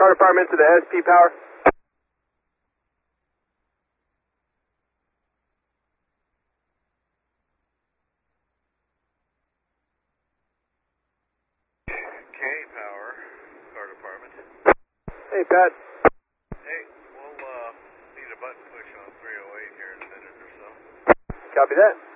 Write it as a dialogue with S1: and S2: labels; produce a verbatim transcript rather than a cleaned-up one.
S1: car department to the S P power.
S2: K-Power, car department.
S1: Hey, Pat.
S2: Hey, we'll uh, need a button push on three oh eight here in a minute or so.
S1: Copy that.